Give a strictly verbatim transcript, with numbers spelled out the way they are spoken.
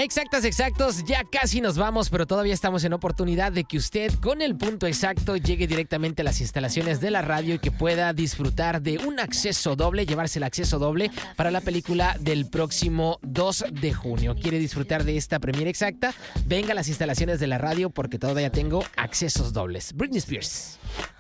Exactas, exactos, ya casi nos vamos, pero todavía estamos en oportunidad de que usted con el punto exacto llegue directamente a las instalaciones de la radio y que pueda disfrutar de un acceso doble, llevarse el acceso doble para la película del próximo dos de junio. ¿Quiere disfrutar de esta premiere exacta? Venga a las instalaciones de la radio porque todavía tengo accesos dobles. Britney Spears.